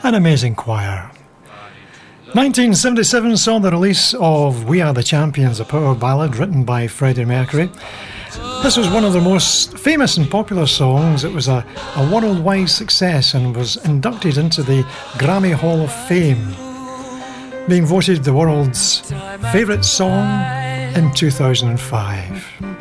An amazing choir. 1977 saw the release of We Are the Champions, a power ballad written by Freddie Mercury. This was one of their most famous and popular songs. It was a worldwide success and was inducted into the Grammy Hall of Fame, being voted the world's favourite song in 2005.